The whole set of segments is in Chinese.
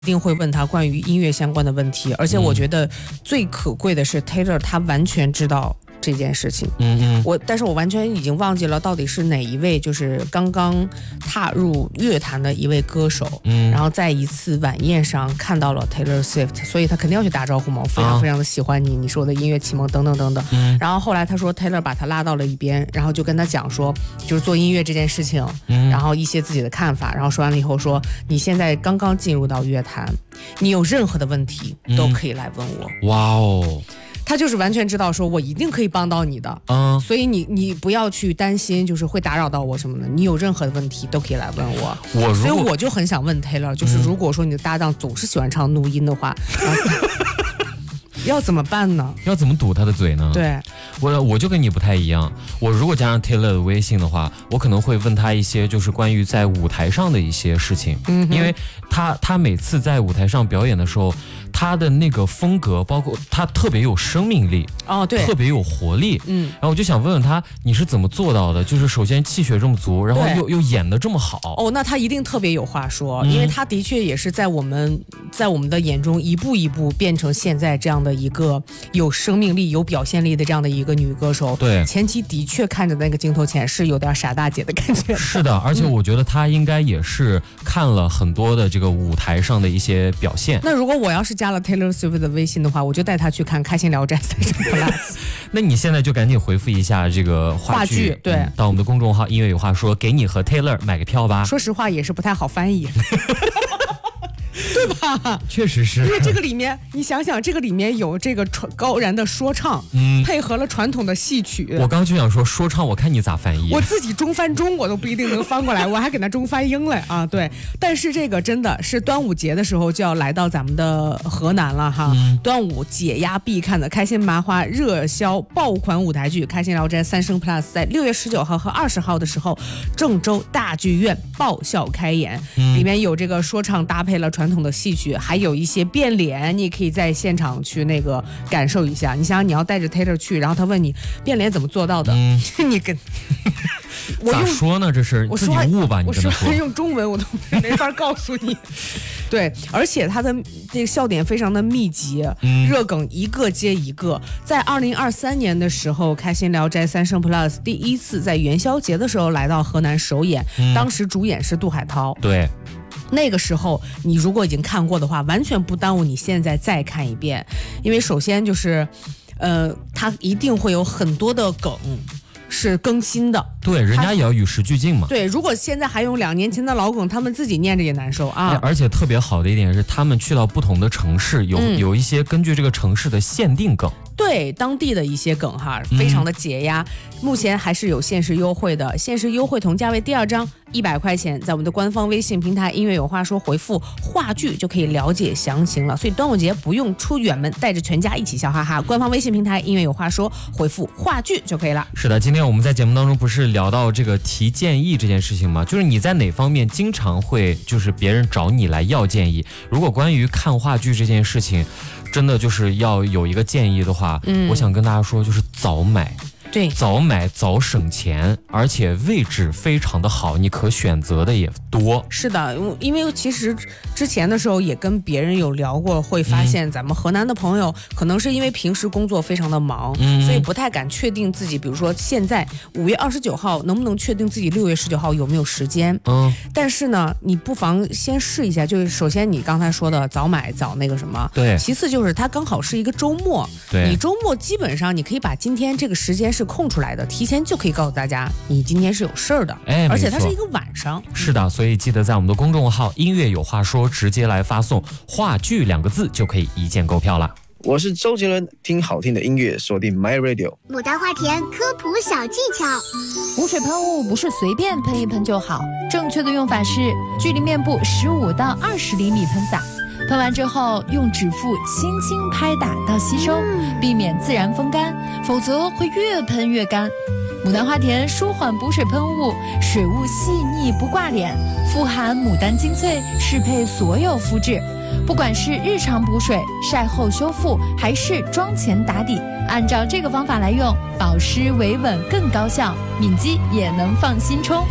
一定会问他关于音乐相关的问题，而且我觉得最可贵的是 Taylor 他完全知道这件事情。但是我完全已经忘记了到底是哪一位，就是刚刚踏入乐坛的一位歌手，然后在一次晚宴上看到了 Taylor Swift， 所以他肯定要去打招呼嘛，我非常非常的喜欢你，你是我的音乐启蒙等等等等。然后后来他说 Taylor 把他拉到了一边，然后就跟他讲说，就是做音乐这件事情，然后一些自己的看法，然后说完了以后说，你现在刚刚进入到乐坛，你有任何的问题都可以来问我。 哇哦， 他就是完全知道说我一定可以帮到你的，所以你不要去担心就是会打扰到我什么的，你有任何的问题都可以来问我。所以我就很想问 Taylor， 就是如果说你的搭档总是喜欢唱怒音的话，要怎么办呢？ 要怎么堵他的嘴呢？ 对， 我就跟你不太一样，我如果加上 Taylor 的微信的话，我可能会问他一些就是关于在舞台上的一些事情，因为他每次在舞台上表演的时候，他的那个风格，包括他特别有生命力， 对， 特别有活力，然后我就想问问他，你是怎么做到的？就是首先气血这么足，然后又演得这么好。 那他一定特别有话说，因为他的确也是在我们的眼中一步一步变成现在这样的一个有生命力、有表现力的这样的一个女歌手。 对， 前期的确看着那个镜头前是有点傻大姐的感觉。 是的，而且我觉得她应该也是看了很多的这个舞台上的一些表现。 那如果我要是加了 Taylor Swift 的微信的话，我就带她去看《开心聊斋30+》。 那你现在就赶紧回复一下这个话剧， 对， 到我们的公众号音乐有话说，给你和 Taylor 买个票吧。 说实话也是不太好翻译。对吧？ 确实是， 因为这个里面，你想想，这个里面有这个高然的说唱，配合了传统的戏曲。 我刚就想说说唱，我看你咋翻译？ 我自己中翻中我都不一定能翻过来，我还给他中翻英了啊！对，但是这个真的是端午节的时候就要来到咱们的河南了哈。端午解压必看的开心麻花热销爆款舞台剧《开心聊斋3生 Plus》在6月19号和20号的时候，郑州大剧院爆笑开演，里面有这个说唱搭配了传统的戏曲，还有一些变脸，你也可以在现场去那个感受一下。你想你要带着 Taylor 去，然后他问你变脸怎么做到的，你跟我咋说呢？这是自己悟吧？你跟他说， 用中文我都没法告诉你。对，而且他的这个笑点非常的密集，热梗一个接一个。在2023年的时候，《开心聊斋3生 Plus》第一次在元宵节的时候来到河南首演，当时主演是杜海涛。 对。 那个时候你如果已经看过的话，完全不耽误你现在再看一遍，因为首先就是它一定会有很多的梗是更新的， 对，人家也要与时俱进嘛。 对，如果现在还用2年前的老梗，他们自己念着也难受啊。 而且特别好的一点是，他们去到不同的城市，有一些根据这个城市的限定梗。 对，当地的一些梗哈，非常的解压。目前还是有限时优惠的，限时优惠同价位第2张100块钱，在我们的官方微信平台音乐有话说回复话剧就可以了解详情了。所以端午节不用出远门，带着全家一起笑哈哈。官方微信平台音乐有话说回复话剧就可以了。 是的，今天我们在节目当中不是聊到这个提建议这件事情吗？就是你在哪方面经常会就是别人找你来要建议？如果关于看话剧这件事情，真的就是要有一个建议的话，我想跟大家说，就是早买。 对， 早买早省钱，而且位置非常的好，你可选择的也多。 是的，因为其实之前的时候也跟别人有聊过，会发现咱们河南的朋友可能是因为平时工作非常的忙，所以不太敢确定自己，比如说现在5月29号能不能确定自己6月19号有没有时间。但是呢，你不妨先试一下，就是首先你刚才说的早买早那个什么， 对， 其次就是它刚好是一个周末， 对， 你周末基本上你可以把今天这个时间是空出来的，提前就可以告诉大家你今天是有事儿的，而且它是一个晚上。 是的，所以记得在我们的公众号音乐有话说直接来发送话剧2个字就可以一键购票了。 我是周杰伦，听好听的音乐锁定 My Radio。 牡丹花田科普小技巧： 补水喷雾不是随便喷一喷就好，正确的用法是距离面部15到20厘米喷洒，喷完之后用指腹轻轻拍打到吸收，避免自然风干，否则会越喷越干。牡丹花田舒缓补水喷雾，水雾细腻不挂脸，富含牡丹精粹，适配所有肤质。不管是日常补水、晒后修复，还是妆前打底，按照这个方法来用，保湿维稳更高效，敏肌也能放心冲。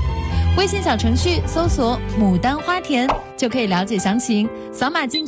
微信小程序搜索牡丹花田就可以了解详情，扫码进